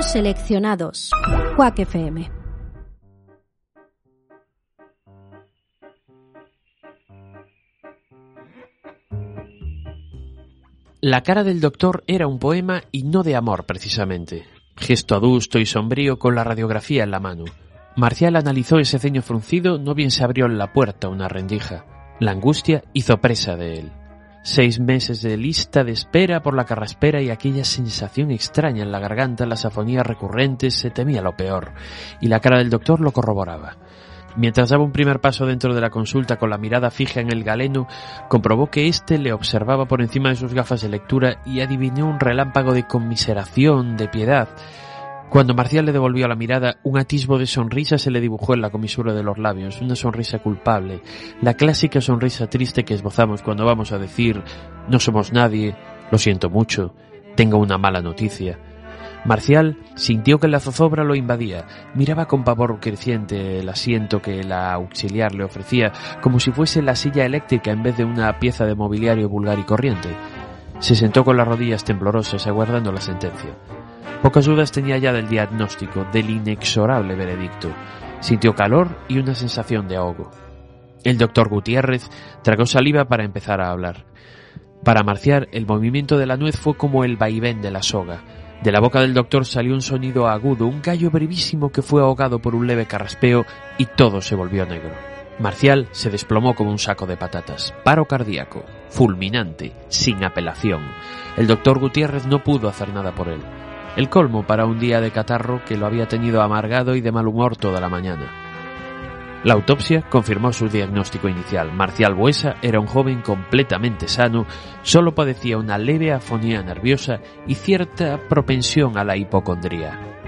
Premios seleccionados. Quack FM. La cara del doctor era un poema y no de amor, precisamente. Gesto adusto y sombrío con la radiografía en la mano. Marcial analizó ese ceño fruncido, no bien se abrió en la puerta una rendija. La angustia hizo presa de él. 6 meses de lista de espera por la carraspera y aquella sensación extraña en la garganta, las afonías recurrentes, se temía lo peor. Y la cara del doctor lo corroboraba. Mientras daba un primer paso dentro de la consulta con la mirada fija en el galeno, comprobó que éste le observaba por encima de sus gafas de lectura y adivinó un relámpago de conmiseración, de piedad. Cuando Marcial le devolvió la mirada, un atisbo de sonrisa se le dibujó en la comisura de los labios, una sonrisa culpable, la clásica sonrisa triste que esbozamos cuando vamos a decir «no somos nadie», «lo siento mucho», «tengo una mala noticia». Marcial sintió que la zozobra lo invadía, miraba con pavor creciente el asiento que la auxiliar le ofrecía, como si fuese la silla eléctrica en vez de una pieza de mobiliario vulgar y corriente. Se sentó con las rodillas temblorosas, aguardando la sentencia. Pocas dudas tenía ya del diagnóstico, del inexorable veredicto. Sintió calor y una sensación de ahogo. El doctor Gutiérrez tragó saliva para empezar a hablar. Para Marcial, el movimiento de la nuez fue como el vaivén de la soga. De la boca del doctor salió un sonido agudo, un gallo brevísimo que fue ahogado por un leve carraspeo y todo se volvió negro. Marcial se desplomó como un saco de patatas. Paro cardíaco, fulminante, sin apelación. El doctor Gutiérrez no pudo hacer nada por él. El colmo para un día de catarro que lo había tenido amargado y de mal humor toda la mañana. La autopsia confirmó su diagnóstico inicial. Marcial Buesa era un joven completamente sano, solo padecía una leve afonía nerviosa y cierta propensión a la hipocondría.